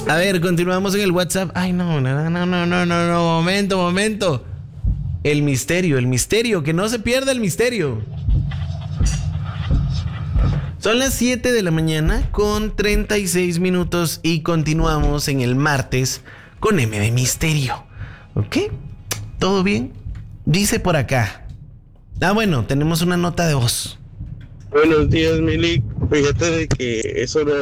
A ver, continuamos en el WhatsApp. Ay, no, momento. El misterio, que no se pierda el misterio. Son las 7 de la mañana con 36 minutos y continuamos en el martes con M de Misterio. ¿Ok? ¿Todo bien? Dice por acá. Bueno, tenemos una nota de voz. Buenos días, Milik. Fíjate de que eso